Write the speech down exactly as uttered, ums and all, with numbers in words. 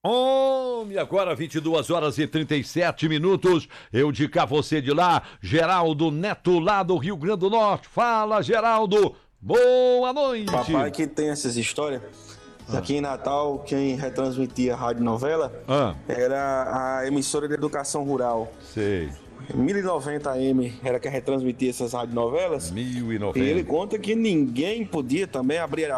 Homem, agora vinte e duas horas e trinta e sete minutos. Eu de cá, você de lá. Geraldo Neto, lá do Rio Grande do Norte. Fala, Geraldo. Boa noite. Papai que tem essas histórias. Ah. Aqui em Natal, quem retransmitia a rádio novela ah. era a emissora de educação rural. Sei. mil e noventa A M era quem retransmitia essas rádio novelas. mil e noventa. E ele conta que ninguém podia também abrir a